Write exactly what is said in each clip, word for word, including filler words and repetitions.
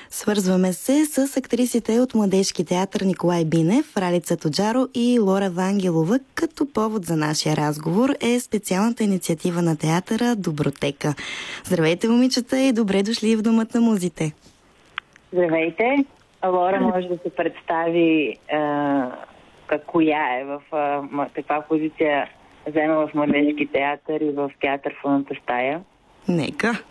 Свързваме се с актрисите от Младежки театър Николай Бинев, Ралица Тоджаро и Лора Вангелова, като повод за нашия разговор е специалната инициатива на театъра Добротека. Здравейте, момичета, и добре дошли в Домът на музите. Здравейте. Лора може да се представи а, коя е, в а, каква позиция взема в Младежки театър и в театър Фонната стая. Нека.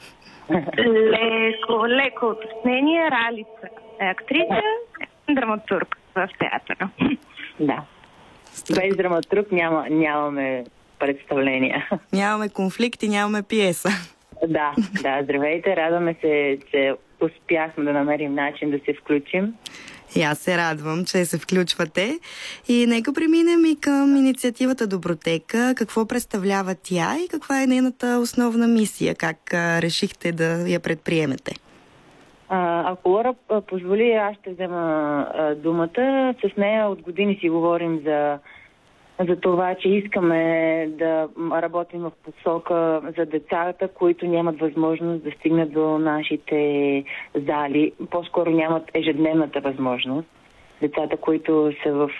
Леко, леко уточнение. Ралица е актриса, драматург в театъра. Да. Без драматург няма, нямаме представления. Нямаме конфликт и нямаме пиеса. Да, да, здравейте. Радваме се, че успяхме да намерим начин да се включим. И аз се радвам, че се включвате. И нека преминем и към инициативата Добротека. Какво представлява тя и каква е нейната основна мисия? Как а, решихте да я предприемете? А, ако Лора позволи, аз ще взема а, думата. С нея от години си говорим за за това, че искаме да работим в посока за децата, които нямат възможност да стигнат до нашите зали. По-скоро нямат ежедневната възможност. Децата, които са в,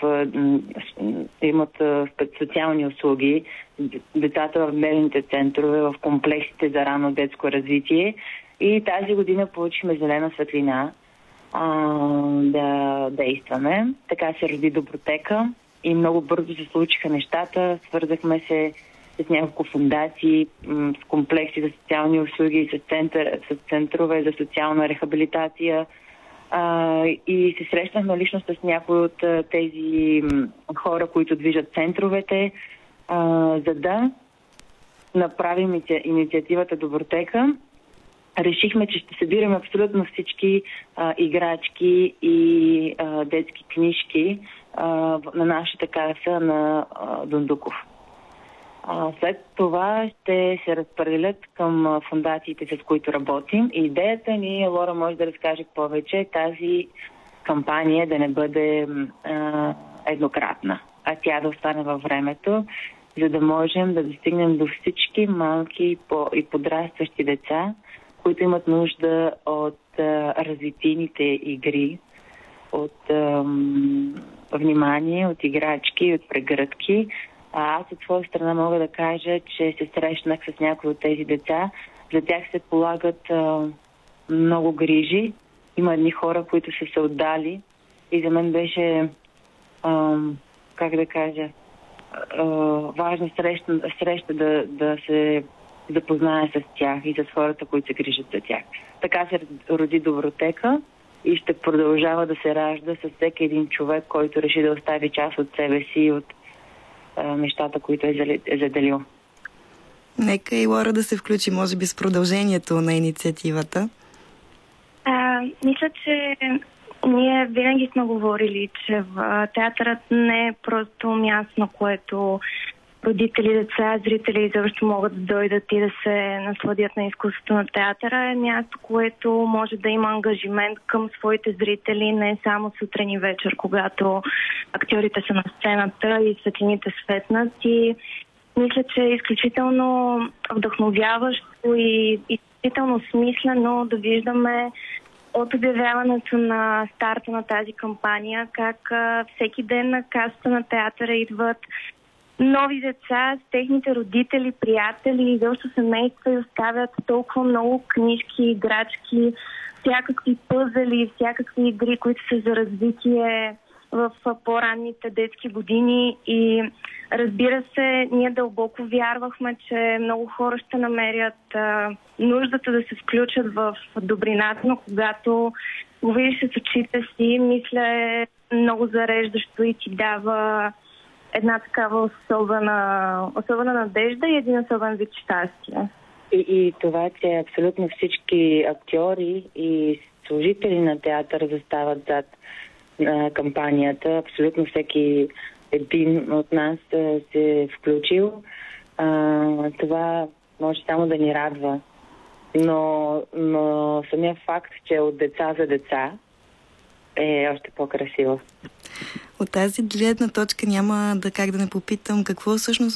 имат социални услуги, децата в дневните центрове, в комплексите за рано детско развитие. И тази година получихме зелена светлина а, да действаме. Така се роди Добротека. И много бързо се случиха нещата. Свързахме се с няколко фондации, с комплекси за социални услуги, с, център, с центрове за социална рехабилитация. А, и се срещнахме лично с някои от тези хора, които движат центровете, а, за да направим инициативата Добротека. Решихме, че ще събираме абсолютно всички а, играчки и а, детски книжки а, на нашата каса на а, Дондуков. А, след това ще се разпределят към фондациите, с които работим. И идеята ни, Лора може да разкаже повече, тази кампания да не бъде а, еднократна, а тя да остане във времето, за да можем да достигнем до всички малки и подрастващи деца, които имат нужда от а, развитийните игри, от а, внимание, от играчки, от прегръдки. А аз от своя страна мога да кажа, че се срещнах с някои от тези деца. За тях се полагат а, много грижи. Има едни хора, които са се отдали. И за мен беше, а, как да кажа, а, важна среща, среща да, да се запознае с тях и с хората, които се грижат за тях. Така се роди Добротека и ще продължава да се ражда с всеки един човек, който реши да остави част от себе си и от а, нещата, които е заделил. Нека и Лора да се включи, може би, с продължението на инициативата. А, мисля, че ние винаги сме говорили, че в театърът не е просто място, на което родители, деца, зрители изобщо могат да дойдат и да се насладят на изкуството на театъра. Е място, което може да има ангажимент към своите зрители не само сутрин и вечер, когато актьорите са на сцената и светлините светнат. И мисля, че е изключително вдъхновяващо и изключително смислено да виждаме от обявяването на старта на тази кампания, как всеки ден на касата на театъра идват нови деца с техните родители, приятели, изобщо семейства и оставят толкова много книжки, играчки, всякакви пъзели, всякакви игри, които са за развитие в по-ранните детски години. И разбира се, ние дълбоко вярвахме, че много хора ще намерят а, нуждата да се включат в добрината, но когато го видиш с очите си, мисля е много зареждащо и ти дава една такава особена, особена надежда и един особен вид щастие. И, и това, че абсолютно всички актьори и служители на театъра застават зад а, кампанията, абсолютно всеки един от нас а, се е включил, а, това може само да ни радва. Но, но самия факт, че от деца за деца е още по-красиво. От тази гледна точка няма да как да не попитам какво всъщност